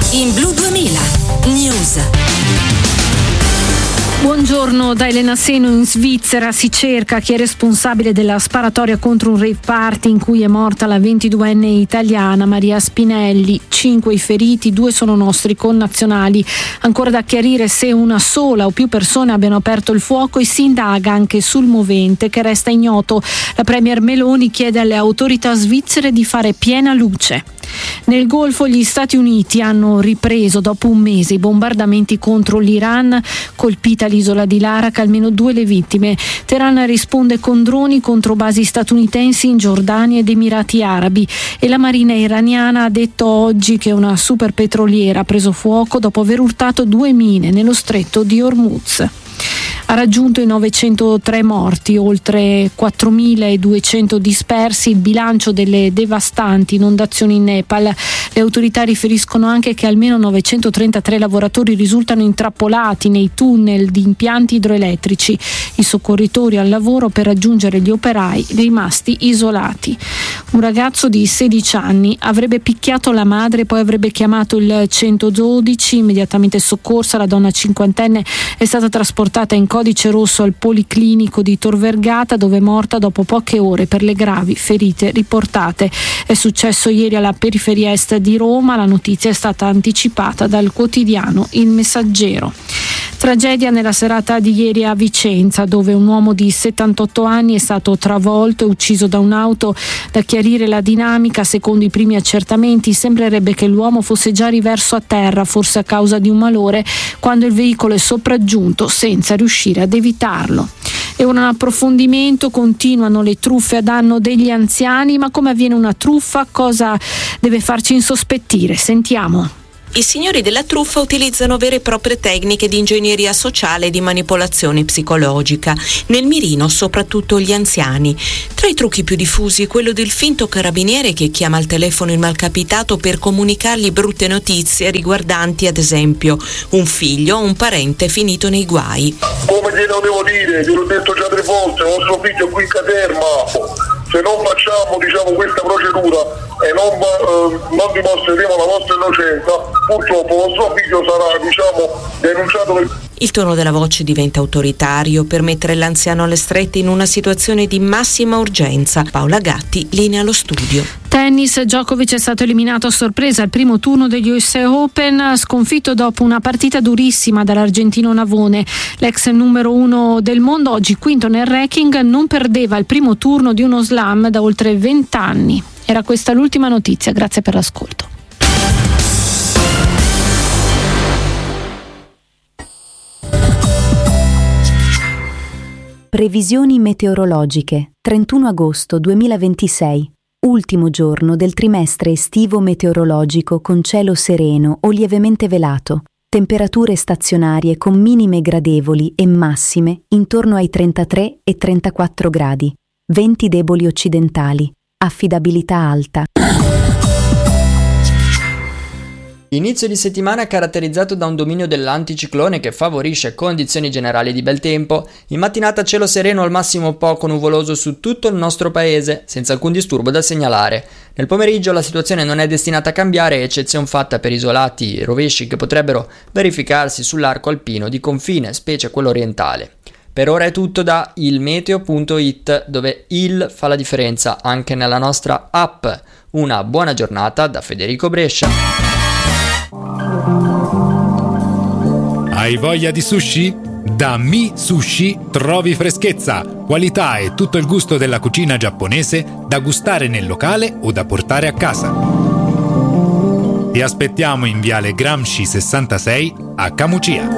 in Blu 2000 News. Buongiorno da Elena Seno. In Svizzera si cerca chi è responsabile della sparatoria contro un rave party in cui è morta la 22enne italiana Maria Spinelli. 5 i feriti, 2 sono nostri connazionali. Ancora da chiarire se una sola o più persone abbiano aperto il fuoco e si indaga anche sul movente, che resta ignoto. La premier Meloni chiede alle autorità svizzere di fare piena luce. Nel Golfo gli Stati Uniti hanno ripreso dopo un mese i bombardamenti contro l'Iran, colpita l'isola di Larak, almeno 2 le vittime. Teheran risponde con droni contro basi statunitensi in Giordania ed Emirati Arabi, e la marina iraniana ha detto oggi che una superpetroliera ha preso fuoco dopo aver urtato 2 mine nello stretto di Hormuz. Ha raggiunto i 903 morti, oltre 4.200 dispersi, il bilancio delle devastanti inondazioni in Nepal. Le autorità riferiscono anche che almeno 933 lavoratori risultano intrappolati nei tunnel di impianti idroelettrici. I soccorritori al lavoro per raggiungere gli operai rimasti isolati. Un ragazzo di 16 anni avrebbe picchiato la madre, poi avrebbe chiamato il 112, immediatamente soccorsa. La donna cinquantenne è stata trasportata in codice rosso al Policlinico di Tor Vergata, dove è morta dopo poche ore per le gravi ferite riportate. È successo ieri alla periferia est di Roma. La notizia è stata anticipata dal quotidiano Il Messaggero. Tragedia nella serata di ieri a Vicenza, dove un uomo di 78 anni è stato travolto e ucciso da un'auto. Da chiarire la dinamica, secondo i primi accertamenti sembrerebbe che l'uomo fosse già riverso a terra, forse a causa di un malore, quando il veicolo è sopraggiunto senza riuscire ad evitarlo. E un approfondimento: continuano le truffe a danno degli anziani, ma come avviene una truffa? Cosa deve farci insospettire? Sentiamo. I signori della truffa utilizzano vere e proprie tecniche di ingegneria sociale e di manipolazione psicologica, nel mirino soprattutto gli anziani. Tra i trucchi più diffusi è quello del finto carabiniere che chiama al telefono il malcapitato per comunicargli brutte notizie riguardanti, ad esempio, un figlio o un parente finito nei guai. Come glielo devo dire? Gliel'ho detto già 3 volte, vostro figlio è qui in caserma. Se non facciamo questa procedura e non dimostreremo la vostra innocenza, purtroppo vostro figlio sarà denunciato. Il tono della voce diventa autoritario per mettere l'anziano alle strette in una situazione di massima urgenza. Paola Gatti, linea allo studio. Tennis, Djokovic è stato eliminato a sorpresa al primo turno degli US Open, sconfitto dopo una partita durissima dall'argentino Navone. L'ex numero 1 del mondo, oggi quinto nel ranking, non perdeva il primo turno di uno slam da oltre 20 anni. Era questa l'ultima notizia, grazie per l'ascolto. Previsioni meteorologiche. 31 agosto 2026. Ultimo giorno del trimestre estivo meteorologico con cielo sereno o lievemente velato. Temperature stazionarie con minime gradevoli e massime intorno ai 33 e 34 gradi. Venti deboli occidentali. Affidabilità alta. Inizio di settimana caratterizzato da un dominio dell'anticiclone che favorisce condizioni generali di bel tempo. In mattinata cielo sereno al massimo poco nuvoloso su tutto il nostro paese, senza alcun disturbo da segnalare. Nel pomeriggio la situazione non è destinata a cambiare, eccezion fatta per isolati rovesci che potrebbero verificarsi sull'arco alpino di confine, specie quello orientale. Per ora è tutto da ilmeteo.it, dove il fa la differenza anche nella nostra app. Una buona giornata da Federico Brescia. Hai voglia di sushi? Da Mi Sushi trovi freschezza, qualità e tutto il gusto della cucina giapponese da gustare nel locale o da portare a casa. Ti aspettiamo in Viale Gramsci 66 a Camucia.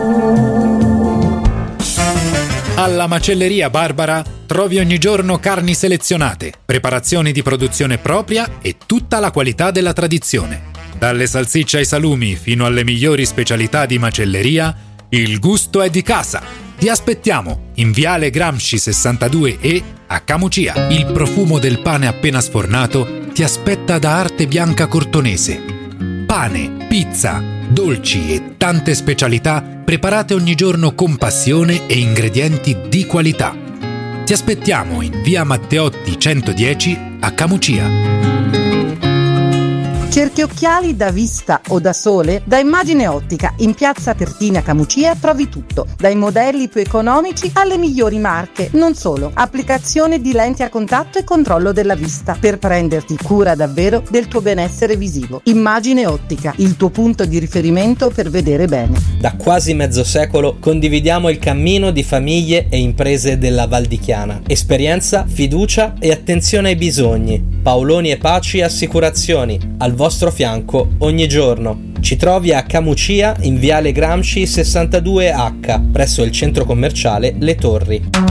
Alla Macelleria Barbara trovi ogni giorno carni selezionate, preparazioni di produzione propria e tutta la qualità della tradizione. Dalle salsicce ai salumi fino alle migliori specialità di macelleria, il gusto è di casa. Ti aspettiamo in Viale Gramsci 62E a Camucia. Il profumo del pane appena sfornato ti aspetta da Arte Bianca Cortonese. Pane, pizza, dolci e tante specialità preparate ogni giorno con passione e ingredienti di qualità. Ti aspettiamo in Via Matteotti 110 a Camucia. Cerchi occhiali da vista o da sole? Da Immagine Ottica, in piazza Pertina Camucia trovi tutto, dai modelli più economici alle migliori marche. Non solo, applicazione di lenti a contatto e controllo della vista per prenderti cura davvero del tuo benessere visivo. Immagine Ottica, il tuo punto di riferimento per vedere bene. Da quasi mezzo secolo condividiamo il cammino di famiglie e imprese della Val di Chiana. Esperienza, fiducia e attenzione ai bisogni. Paoloni e Paci Assicurazioni, al vostro fianco ogni giorno. Ci trovi a Camucia in Viale Gramsci 62H, presso il centro commerciale Le Torri.